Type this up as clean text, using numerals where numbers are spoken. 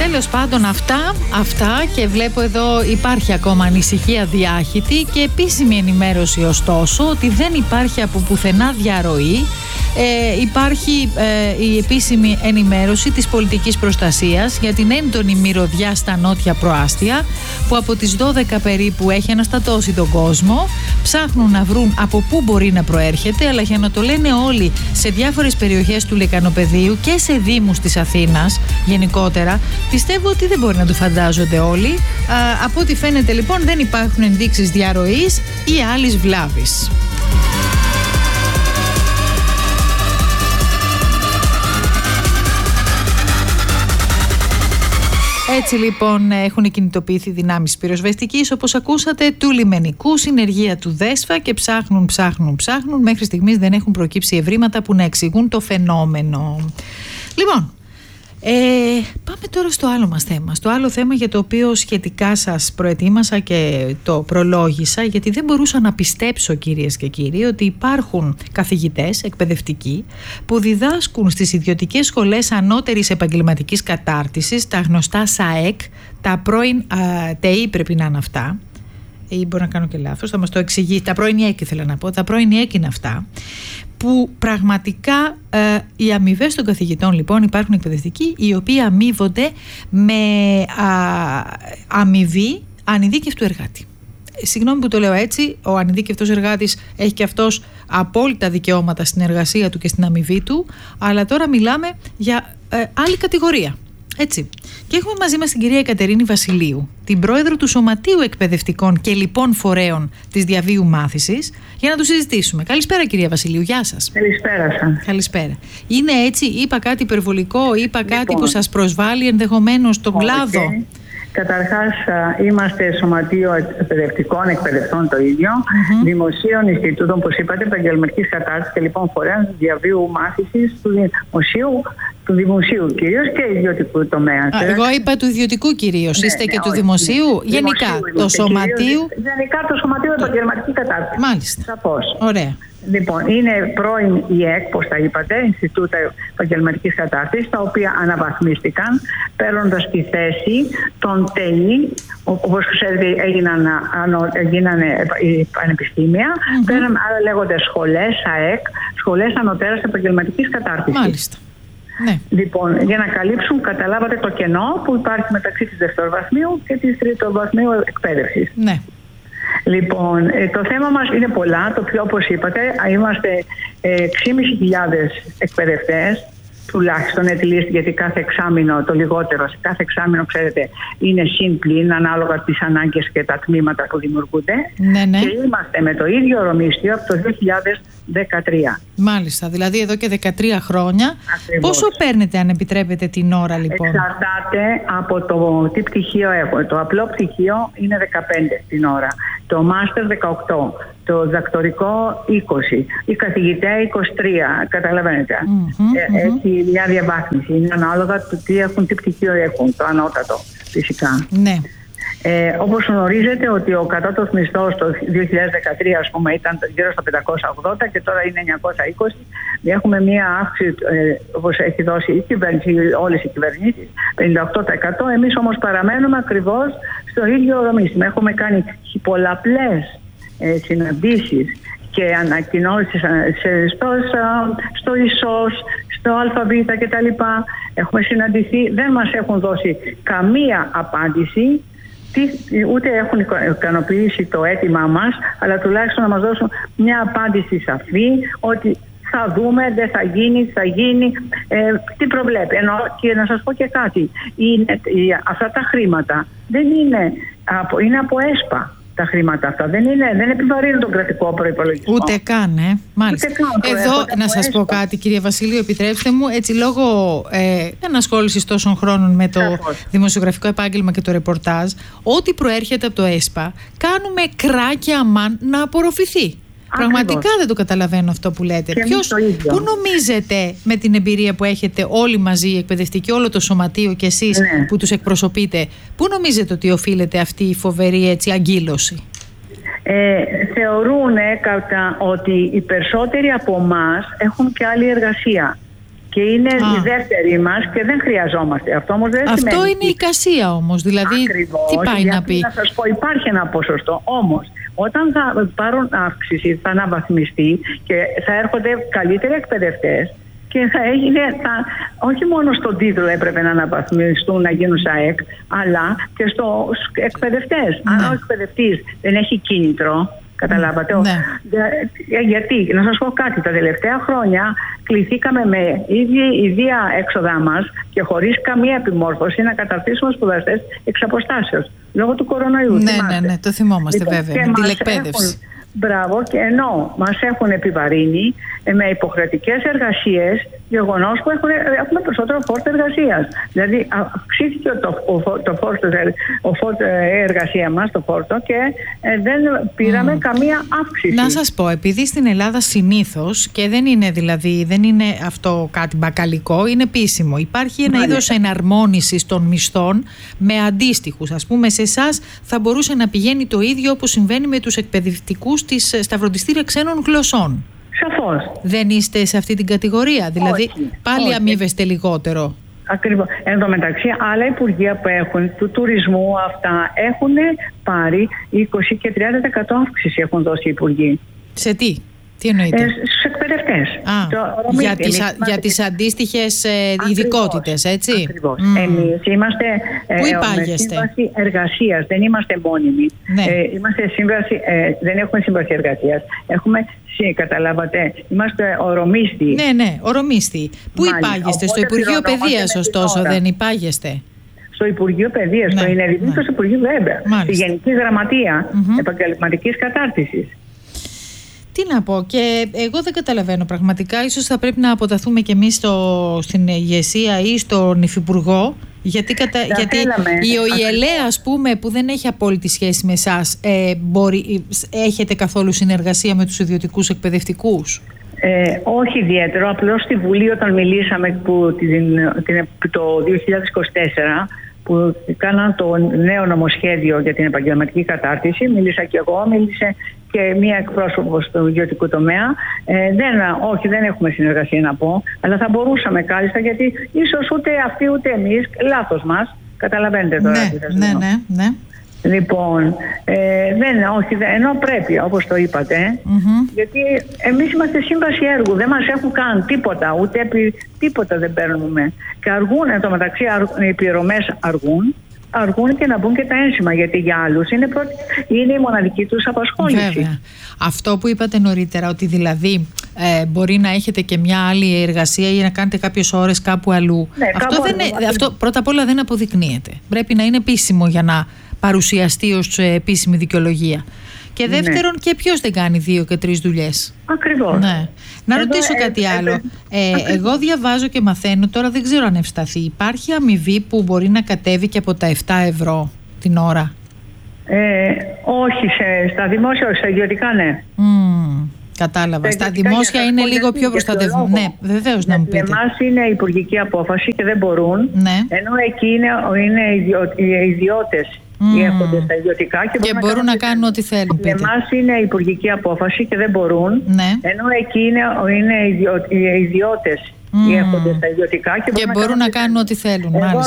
Τέλος πάντων αυτά και βλέπω εδώ υπάρχει ακόμα ανησυχία διάχυτη και επίσημη ενημέρωση ωστόσο ότι δεν υπάρχει από πουθενά διαρροή. Υπάρχει η επίσημη ενημέρωση της πολιτικής προστασίας για την έντονη μυρωδιά στα νότια προάστια που από τις 12 περίπου έχει αναστατώσει τον κόσμο. Ψάχνουν να βρουν από πού μπορεί να προέρχεται, αλλά για να το λένε όλοι σε διάφορες περιοχές του Λεκανοπεδίου και σε δήμους της Αθήνας γενικότερα, πιστεύω ότι δεν μπορεί να το φαντάζονται όλοι. Από ό,τι φαίνεται λοιπόν δεν υπάρχουν ενδείξεις διαρροής ή άλλης βλάβης. Έτσι λοιπόν έχουν κινητοποιηθεί δυνάμεις πυροσβεστικής, όπως ακούσατε, του λιμενικού, συνεργεία του ΔΕΣΦΑ και ψάχνουν. Μέχρι στιγμής δεν έχουν προκύψει ευρήματα που να εξηγούν το φαινόμενο. Λοιπόν, πάμε τώρα στο άλλο μας θέμα. Στο άλλο θέμα για το οποίο σχετικά σας προετοίμασα και το προλόγησα, γιατί δεν μπορούσα να πιστέψω, κυρίες και κύριοι, ότι υπάρχουν καθηγητές εκπαιδευτικοί που διδάσκουν στις ιδιωτικές σχολές ανώτερης επαγγελματικής κατάρτισης, τα γνωστά ΣΑΕΚ, τα πρώην ΤΕΗ πρέπει να είναι αυτά, ή μπορεί να κάνω και λάθος, θα μας το εξηγήσει. Τα πρώην ΙΕΚ ήθελα να πω, τα πρώην ΙΕΚ είναι αυτά, που πραγματικά οι αμοιβές των καθηγητών, λοιπόν, υπάρχουν εκπαιδευτικοί οι οποίοι αμείβονται με αμοιβή ανειδίκευτου εργάτη. Συγγνώμη που το λέω έτσι, ο ανειδίκευτος εργάτης έχει και αυτός απόλυτα δικαιώματα στην εργασία του και στην αμοιβή του, αλλά τώρα μιλάμε για άλλη κατηγορία. Έτσι. Και έχουμε μαζί μας την κυρία Εκατερίνη Βασιλείου, την πρόεδρο του Σωματείου Εκπαιδευτικών και λοιπόν Φορέων της Διαβίου Μάθησης, για να το συζητήσουμε. Καλησπέρα, κυρία Βασιλείου, γεια σας. Καλησπέρα σας. Καλησπέρα. Είναι έτσι, είπα κάτι υπερβολικό, είπα κάτι που σας προσβάλλει ενδεχομένως στον κλάδο? Καταρχάς, είμαστε Σωματείο Εκπαιδευτικών το ίδιο, Δημοσίων Ινστιτούτων, όπως είπατε, επαγγελματικής κατάρτισης και λοιπόν Φορέων Διαβίου Μάθησης του δημοσίου κυρίως και ιδιωτικού τομέα. Εγώ είπα του ιδιωτικού κυρίως. Είστε και του δημοσίου. Γενικά το Σωματείο. Γενικά το Σωματείο Επαγγελματικής Κατάρτισης. Μάλιστα. Σαφώς. Ωραία. Λοιπόν, είναι πρώην ΙΕΚ, πώς τα είπατε, Ινστιτούτα Επαγγελματικής Κατάρτισης, τα οποία αναβαθμίστηκαν, παίρνοντας τη θέση των ΤΕΗ, όπως ξέρετε έγινανε πανεπιστήμια, άρα λέγονται σχολές, ΑΕΚ, σχολές ανωτέρας επαγγελματικής κατάρτισης. Μάλιστα. Ναι. Λοιπόν, για να καλύψουν, καταλάβατε το κενό που υπάρχει μεταξύ της δευτεροβαθμίου και της τριτοβαθμίου εκπαίδευσης. Ναι. Λοιπόν, το θέμα μας είναι πολλά, το οποίο, όπως είπατε, είμαστε 6.500 εκπαιδευτές, τουλάχιστον ετηλείς, γιατί κάθε εξάμηνο, το λιγότερο, σε κάθε εξάμηνο, ξέρετε, είναι συν-πλην, ανάλογα τις ανάγκες και τα τμήματα που δημιουργούνται. Ναι. Και είμαστε με το ίδιο ορομίσθιο από το 2013. Μάλιστα, δηλαδή εδώ και 13 χρόνια. Ακριβώς. Πόσο παίρνετε, αν επιτρέπετε, την ώρα, λοιπόν? Εξαρτάται από το τι πτυχίο έχω. Το απλό πτυχίο είναι 15 την ώρα. Το μάστερ 18. Το διδακτορικό 20. Η καθηγητέ 23. Καταλαβαίνετε. Έχει μια διαβάθμιση. Είναι ανάλογα του τι πτυχίο έχουν. Το ανώτατο, φυσικά. Ναι. Όπως γνωρίζετε ότι ο κατώτατος μισθός το 2013 ας πούμε ήταν γύρω στα 580 και τώρα είναι 920. Έχουμε μία αύξηση όπως έχει δώσει η κυβέρνηση, όλες οι κυβερνήσεις, 58%. Εμείς όμως παραμένουμε ακριβώς στο ίδιο ορομίσθημα. Έχουμε κάνει πολλαπλές συναντήσεις και ανακοινώσεις στο ΙΣΟΣ, στο ΑΒ κτλ. Έχουμε συναντηθεί, δεν μας έχουν δώσει καμία απάντηση, ούτε έχουν ικανοποιήσει το αίτημά μας, αλλά τουλάχιστον να μας δώσουν μια απάντηση σαφή ότι θα δούμε, δεν θα γίνει, θα γίνει, τι προβλέπει. Και να σας πω και κάτι, αυτά τα χρήματα δεν είναι από ΕΣΠΑ. Τα χρήματα αυτά δεν επιβαρύνουν τον κρατικό προϋπολογισμό. Ούτε καν, μάλιστα. Εδώ να σας πω κάτι, κυρία Βασιλείου, επιτρέψτε μου, έτσι λόγω ενασχόλησης τόσων χρόνων με το δημοσιογραφικό επάγγελμα και το ρεπορτάζ, ό,τι προέρχεται από το ΕΣΠΑ κάνουμε κράκια αμάν να απορροφηθεί. Πραγματικά δεν το καταλαβαίνω αυτό που λέτε. Πού νομίζετε, με την εμπειρία που έχετε όλοι μαζί, οι εκπαιδευτικοί, όλο το σωματείο και εσείς που τους εκπροσωπείτε, πού νομίζετε ότι οφείλεται αυτή η φοβερή αγκύλωση? Θεωρούν ότι οι περισσότεροι από εμάς έχουν και άλλη εργασία. Και είναι η δεύτερη μας και δεν χρειαζόμαστε. Αυτό όμως δεν σημαίνει. Αυτό είναι η εικασία όμως. Δηλαδή, ακριβώς, τι πάει να πει. Να σας πω, υπάρχει ένα ποσοστό. Όμως, όταν θα πάρουν αύξηση, θα αναβαθμιστεί και θα έρχονται καλύτεροι εκπαιδευτές. Και θα έγινε, όχι μόνο στον τίτλο έπρεπε να αναβαθμιστούν, να γίνουν ΣΑΕΚ, αλλά και στους εκπαιδευτές. Ναι. Αν ο εκπαιδευτής δεν έχει κίνητρο, καταλάβατε. Ναι. Γιατί, να σας πω κάτι, τα τελευταία χρόνια κληθήκαμε με ίδια έξοδά μας και χωρίς καμία επιμόρφωση να καταρτήσουμε σπουδαστές εξ αποστάσεως, λόγω του κορονοϊού. Ναι, το θυμόμαστε βέβαια, με τηλεκπαίδευση. Μπράβο, και ενώ μας έχουν επιβαρύνει με υποχρεωτικές εργασίες, γεγονός που έχουμε περισσότερο φόρτο εργασίας. Δηλαδή αυξήθηκε ο φόρτο εργασία μας, το φόρτο, και δεν πήραμε καμία αύξηση. Να σας πω, επειδή στην Ελλάδα συνήθως, και δεν είναι αυτό κάτι μπακαλικό, είναι επίσημο. Υπάρχει ένα είδος εναρμόνισης των μισθών με αντίστοιχους. Ας πούμε, σε εσάς θα μπορούσε να πηγαίνει το ίδιο όπως συμβαίνει με τους εκπαιδευτικούς στα φροντιστήρια ξένων γλωσσών. Σαφώς. Δεν είστε σε αυτή την κατηγορία? Δηλαδή, πάλι αμείβεστε λιγότερο. Ακριβώς. Εν τω μεταξύ, άλλα υπουργεία που έχουν του τουρισμού, αυτά έχουν πάρει 20 και 30% αύξηση έχουν δώσει οι υπουργοί. Σε τι εννοείτε? Στους εκπαιδευτές. Για τις αντίστοιχες ειδικότητες, έτσι. Ακριβώς. Εμείς είμαστε σύμβαση εργασίας, δεν είμαστε μόνιμοι. Ναι. Δεν έχουμε σύμβαση εργασίας. Έχουμε, καταλάβατε, είμαστε ορομίσθοι. Ναι, ορομίσθοι. Πού υπάγεστε? Στο Υπουργείο Παιδείας, ωστόσο, δεν υπάγεστε? Στο Υπουργείο Παιδείας, στο ΙΝΕΔΙΠ, στο Υπουργείο βέβαια. Στη Γενική Γραμματεία Επαγγελματικής Κατάρτισης. Τι να πω, και εγώ δεν καταλαβαίνω πραγματικά. Ίσως θα πρέπει να αποταθούμε κι εμείς στην ηγεσία ή στον υφυπουργό, γιατί η ΟΙΕΛΕ, ας πούμε, που δεν έχει απόλυτη σχέση με εσάς, έχετε καθόλου συνεργασία με τους ιδιωτικούς εκπαιδευτικούς? Όχι ιδιαίτερο, απλώς στη Βουλή όταν μιλήσαμε το 2024, που κάναν το νέο νομοσχέδιο για την επαγγελματική κατάρτιση, μίλησα και εγώ, μίλησε και μία εκπρόσωπος του ιδιωτικού τομέα. Δεν έχουμε συνεργασία, να πω, αλλά θα μπορούσαμε κάλλιστα, γιατί ίσως ούτε αυτοί ούτε εμείς, λάθος μας, καταλαβαίνετε τώρα. Ναι. Λοιπόν, ενώ πρέπει, όπως το είπατε, γιατί εμείς είμαστε σύμβαση έργου, δεν μας έχουν κάνει τίποτα, τίποτα δεν παίρνουμε. Και αργούν, εν τω μεταξύ, οι πληρωμές αργούν και να μπουν και τα ένσημα, γιατί για άλλους είναι η μοναδική τους απασχόληση. Βέβαια. Αυτό που είπατε νωρίτερα, ότι δηλαδή μπορεί να έχετε και μια άλλη εργασία ή να κάνετε κάποιες ώρες κάπου αλλού. Ναι, αυτό πρώτα απ' όλα δεν αποδεικνύεται. Πρέπει να είναι επίσημο για να παρουσιαστεί ως επίσημη δικαιολογία. Και δεύτερον, και ποιος δεν κάνει 2 και 3 δουλειές? Ακριβώς. Ναι. Να ρωτήσω κάτι άλλο. Εγώ διαβάζω και μαθαίνω, τώρα δεν ξέρω αν ευσταθεί. Υπάρχει αμοιβή που μπορεί να κατέβει και από τα 7 ευρώ την ώρα? Όχι, στα δημόσια, όχι, στα ιδιωτικά ναι. Κατάλαβα. Στα δημόσια είναι λίγο πιο προστατευμένο. Ναι, βεβαίως, να μου πείτε. Εμάς είναι υπουργική απόφαση και δεν μπορούν. Ναι. Ενώ εκεί είναι οι ιδιώτες οι έχοντες στα ιδιωτικά και μπορούν να κάνουν ό,τι θέλουν. Εμάς είναι υπουργική απόφαση και δεν μπορούν. Ναι. Ενώ εκεί είναι οι ιδιώτες οι έχοντες στα ιδιωτικά και μπορούν να κάνουν ό,τι θέλουν. Εγώ